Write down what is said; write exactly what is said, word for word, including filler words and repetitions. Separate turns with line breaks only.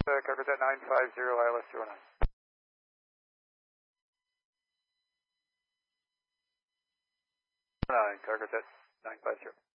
Uh, Cargojet nine five zero, I L S zero nine. nine, Cargojet nine five zero.